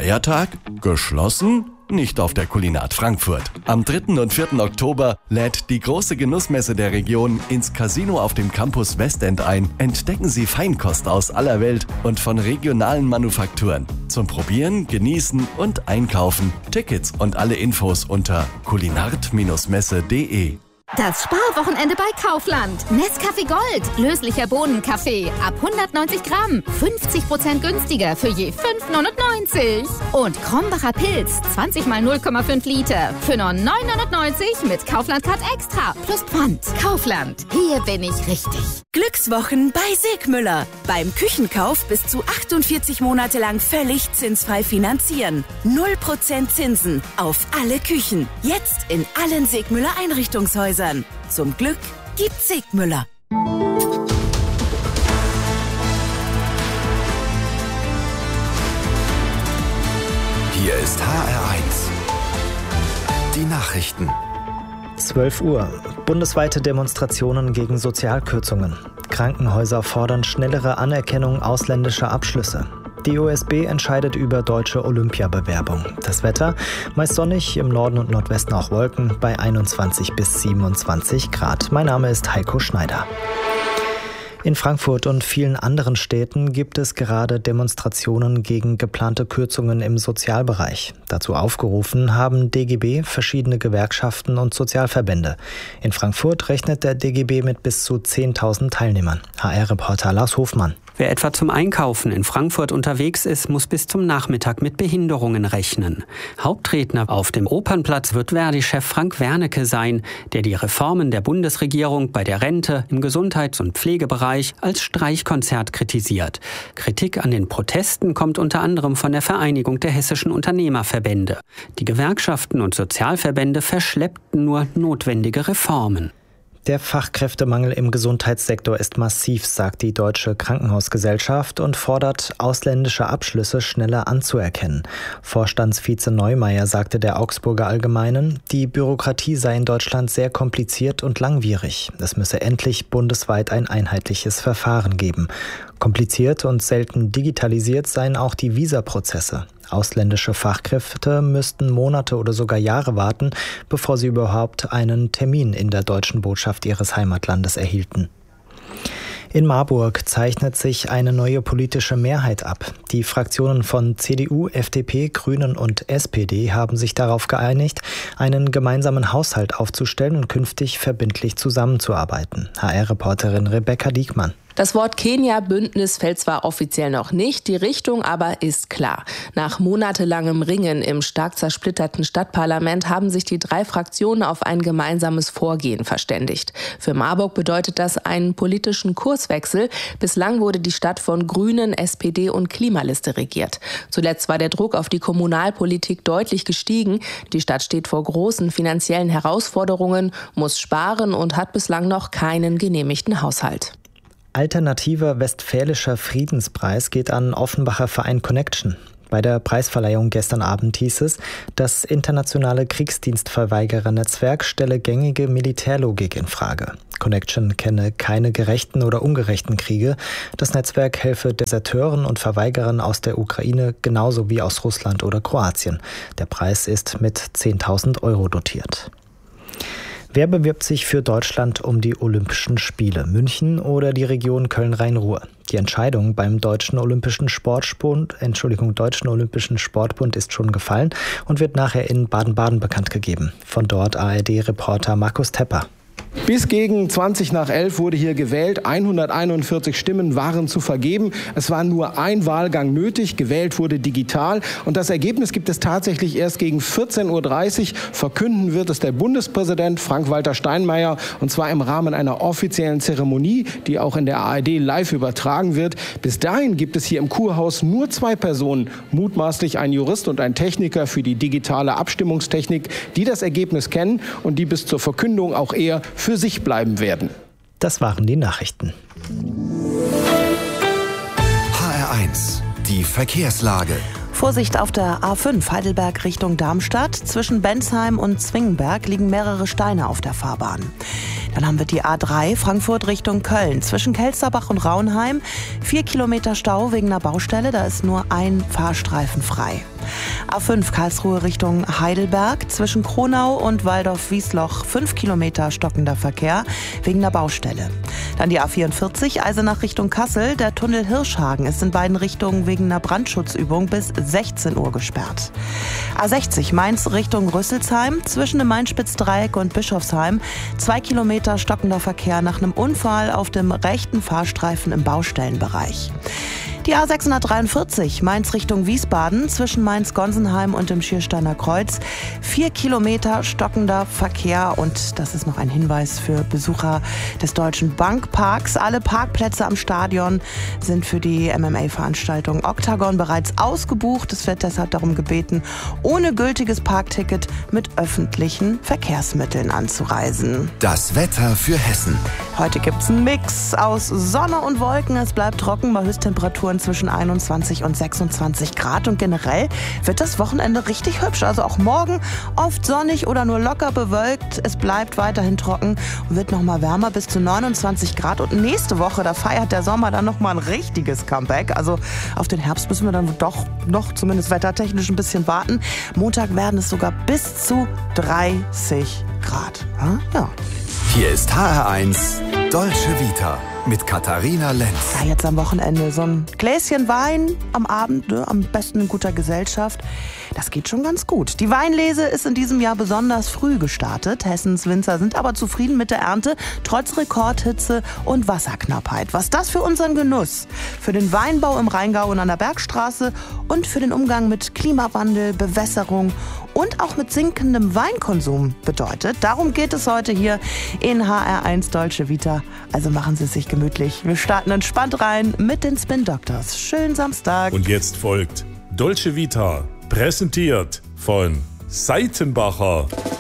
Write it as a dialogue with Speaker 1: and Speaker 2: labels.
Speaker 1: Feiertag? Geschlossen? Nicht auf der Kulinart Frankfurt. Am 3. und 4. Oktober lädt die große Genussmesse der Region ins Casino auf dem Campus Westend ein. Entdecken Sie Feinkost aus aller Welt und von regionalen Manufakturen. Zum Probieren, Genießen und Einkaufen. Tickets und alle Infos unter kulinart-messe.de.
Speaker 2: Das Sparwochenende bei Kaufland. Nescafé Gold, löslicher Bohnenkaffee, ab 190 Gramm, 50% günstiger für je 5,99. Und Krombacher Pilz, 20 mal 0,5 Liter, für nur 9,99 mit Kaufland-Card Extra, plus Pfand. Kaufland, hier bin ich richtig.
Speaker 3: Glückswochen bei Segmüller. Beim Küchenkauf bis zu 48 Monate lang völlig zinsfrei finanzieren. 0% Zinsen auf alle Küchen. Jetzt in allen Segmüller Einrichtungshäusern. Zum Glück gibt's Segmüller.
Speaker 4: Hier ist HR1. Die Nachrichten.
Speaker 5: 12 Uhr. Bundesweite Demonstrationen gegen Sozialkürzungen. Krankenhäuser fordern schnellere Anerkennung ausländischer Abschlüsse. Die OSB entscheidet über deutsche Olympiabewerbung. Das Wetter, meist sonnig, im Norden und Nordwesten auch Wolken, bei 21 bis 27 Grad. Mein Name ist Heiko Schneider. In Frankfurt und vielen anderen Städten gibt es gerade Demonstrationen gegen geplante Kürzungen im Sozialbereich. Dazu aufgerufen haben DGB, verschiedene Gewerkschaften und Sozialverbände. In Frankfurt rechnet der DGB mit bis zu 10.000 Teilnehmern. HR-Reporter Lars Hofmann.
Speaker 6: Wer etwa zum Einkaufen in Frankfurt unterwegs ist, muss bis zum Nachmittag mit Behinderungen rechnen. Hauptredner auf dem Opernplatz wird Verdi-Chef Frank Wernicke sein, der die Reformen der Bundesregierung bei der Rente, im Gesundheits- und Pflegebereich als Streichkonzert kritisiert. Kritik an den Protesten kommt unter anderem von der Vereinigung der hessischen Unternehmerverbände. Die Gewerkschaften und Sozialverbände verschleppten nur notwendige Reformen.
Speaker 5: Der Fachkräftemangel im Gesundheitssektor ist massiv, sagt die Deutsche Krankenhausgesellschaft und fordert, ausländische Abschlüsse schneller anzuerkennen. Vorstandsvize Neumeier sagte der Augsburger Allgemeinen, die Bürokratie sei in Deutschland sehr kompliziert und langwierig. Es müsse endlich bundesweit ein einheitliches Verfahren geben. Kompliziert und selten digitalisiert seien auch die Visaprozesse. Ausländische Fachkräfte müssten Monate oder sogar Jahre warten, bevor sie überhaupt einen Termin in der deutschen Botschaft ihres Heimatlandes erhielten. In Marburg zeichnet sich eine neue politische Mehrheit ab. Die Fraktionen von CDU, FDP, Grünen und SPD haben sich darauf geeinigt, einen gemeinsamen Haushalt aufzustellen und künftig verbindlich zusammenzuarbeiten. HR-Reporterin Rebecca Diekmann.
Speaker 7: Das Wort Kenia-Bündnis fällt zwar offiziell noch nicht, die Richtung aber ist klar. Nach monatelangem Ringen im stark zersplitterten Stadtparlament haben sich die 3 Fraktionen auf ein gemeinsames Vorgehen verständigt. Für Marburg bedeutet das einen politischen Kurswechsel. Bislang wurde die Stadt von Grünen, SPD und Klimaliste regiert. Zuletzt war der Druck auf die Kommunalpolitik deutlich gestiegen. Die Stadt steht vor großen finanziellen Herausforderungen, muss sparen und hat bislang noch keinen genehmigten Haushalt.
Speaker 5: Alternativer Westfälischer Friedenspreis geht an Offenbacher Verein Connection. Bei der Preisverleihung gestern Abend hieß es, das internationale Kriegsdienstverweigerer-Netzwerk stelle gängige Militärlogik in Frage. Connection kenne keine gerechten oder ungerechten Kriege. Das Netzwerk helfe Deserteuren und Verweigerern aus der Ukraine genauso wie aus Russland oder Kroatien. Der Preis ist mit 10.000 € dotiert. Wer bewirbt sich für Deutschland um die Olympischen Spiele? München oder die Region Köln-Rhein-Ruhr? Die Entscheidung beim Deutschen Olympischen Sportbund ist schon gefallen und wird nachher in Baden-Baden bekannt gegeben. Von dort ARD-Reporter Markus Tepper.
Speaker 8: Bis gegen 11:20 wurde hier gewählt. 141 Stimmen waren zu vergeben. Es war nur ein Wahlgang nötig. Gewählt wurde digital. Und das Ergebnis gibt es tatsächlich erst gegen 14:30 Uhr. Verkünden wird es der Bundespräsident Frank-Walter Steinmeier. Und zwar im Rahmen einer offiziellen Zeremonie, die auch in der ARD live übertragen wird. Bis dahin gibt es hier im Kurhaus nur 2 Personen, mutmaßlich ein Jurist und ein Techniker für die digitale Abstimmungstechnik, die das Ergebnis kennen und die bis zur Verkündung auch eher für sich bleiben werden.
Speaker 5: Das waren die Nachrichten.
Speaker 4: HR1, die Verkehrslage.
Speaker 9: Vorsicht auf der A5 Heidelberg Richtung Darmstadt. Zwischen Bensheim und Zwingenberg liegen mehrere Steine auf der Fahrbahn. Dann haben wir die A3 Frankfurt Richtung Köln. Zwischen Kelsterbach und Raunheim 4 Kilometer Stau wegen einer Baustelle. Da ist nur ein Fahrstreifen frei. A5 Karlsruhe Richtung Heidelberg. Zwischen Kronau und Waldorf-Wiesloch 5 Kilometer stockender Verkehr wegen einer Baustelle. Dann die A44 Eisenach Richtung Kassel. Der Tunnel Hirschhagen ist in beiden Richtungen wegen einer Brandschutzübung bis 16 Uhr gesperrt. A60 Mainz Richtung Rüsselsheim. Zwischen dem Main-Spitz-Dreieck und Bischofsheim 2 Kilometer stockender Verkehr nach einem Unfall auf dem rechten Fahrstreifen im Baustellenbereich. Die A643 Mainz Richtung Wiesbaden zwischen Mainz-Gonsenheim und dem Schiersteiner Kreuz 4 Kilometer stockender Verkehr, und das ist noch ein Hinweis für Besucher des Deutschen Bankparks. Alle Parkplätze am Stadion sind für die MMA-Veranstaltung Octagon bereits ausgebucht. Es wird deshalb darum gebeten, ohne gültiges Parkticket mit öffentlichen Verkehrsmitteln anzureisen.
Speaker 4: Das Wetter für Hessen.
Speaker 9: Heute gibt's einen Mix aus Sonne und Wolken. Es bleibt trocken bei Höchsttemperaturen zwischen 21 und 26 Grad. Und generell wird das Wochenende richtig hübsch. Also auch morgen oft sonnig oder nur locker bewölkt. Es bleibt weiterhin trocken und wird noch mal wärmer bis zu 29 Grad. Und nächste Woche, da feiert der Sommer dann noch mal ein richtiges Comeback. Also auf den Herbst müssen wir dann doch noch zumindest wettertechnisch ein bisschen warten. Montag werden es sogar bis zu 30 Grad. Ja.
Speaker 4: Hier ist HR1 Dolce Vita mit Katharina Lenz.
Speaker 9: Ja, jetzt am Wochenende so ein Gläschen Wein am Abend, ne, am besten in guter Gesellschaft. Das geht schon ganz gut. Die Weinlese ist in diesem Jahr besonders früh gestartet. Hessens Winzer sind aber zufrieden mit der Ernte, trotz Rekordhitze und Wasserknappheit. Was das für unseren Genuss, für den Weinbau im Rheingau und an der Bergstraße und für den Umgang mit Klimawandel, Bewässerung und auch mit sinkendem Weinkonsum bedeutet, darum geht es heute hier in HR1 Dolce Vita. Also machen Sie es sich gemütlich. Wir starten entspannt rein mit den Spin Doctors. Schönen Samstag.
Speaker 10: Und jetzt folgt Dolce Vita, präsentiert von Seitenbacher.